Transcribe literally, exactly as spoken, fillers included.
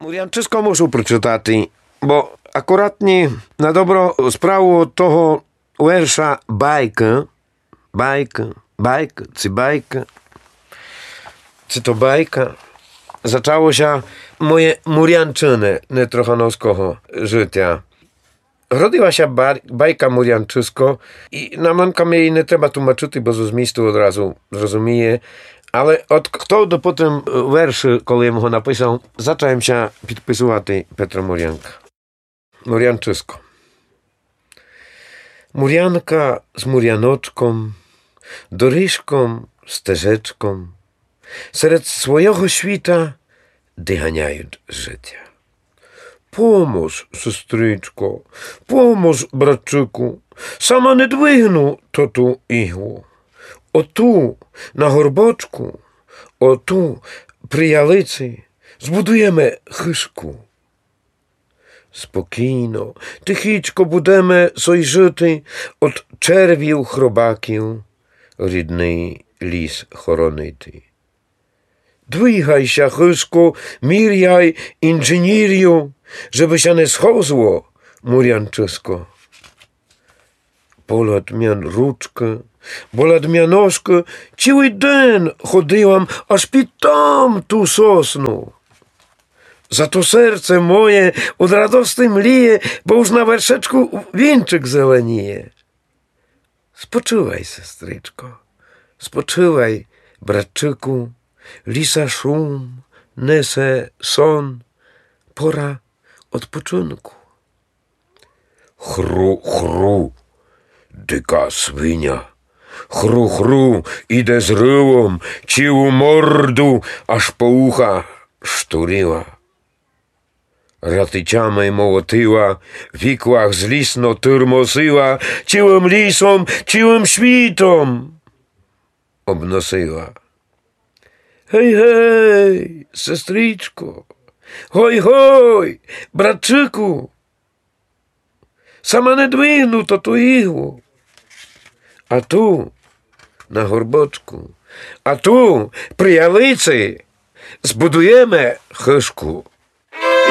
Мур'янчисько мушу прочитати, бо акуратні на добро справу того верша байка, байка, байка, ці байка, ці то байка, zaczęło moje Mur'янчини нетрохановського життя. Родила się bajka Mur'янчисько i na mankam jej nie trzeba tłumaczyć, bo z mistu od razu zrozumie. Ale od kto do potem werszy, kiedy go napisał, zacząłem się podpisywać Petra Mur'янка. Mur'янчисько. Mur'янка z Mur'яnoczką, dorożką, steżeczką, серед swojego świta dyganiają życia. Pomóż, sestryczko, pomóż, bratczyku, sama nie dźwignu to tu igłu. O tu, na горбочку, o tu, pri ялиці, збудуємо хишку. Спокійно, тихічко будемо сой жити от червів хробаків, рідний ліс хоронити. Двигайся, хишко, міряй інженір'ю, żeby się nie schozło, Mur'янчисько. Bolad mian ruczkę, bolad mian nożkę, cały dzień chodziłam, aż pitam tu sosnu. Za to serce moje od radości mlije, bo już na werszeczku wieńczyk zelenieje. Spoczywaj, sestryczko, spoczywaj, bratczyku, lisa szum, nese son, pora odpoczynku. Chru, chru, dyka swinia. Chru, chru, idę z ryłą, ciu mordu, aż po ucha szturiła. Ratyciamej mołotyła, w ikłach zlisno tyrmosiła, ciłem lisom, ciłem świtom obnosiła. Hej, hej, sestryczko, hoj, hoj, bratczyku, sama nie dźwignu to tu igłu. A tu, na горбочку, a tu, pri ялиці, збудуємо хишку.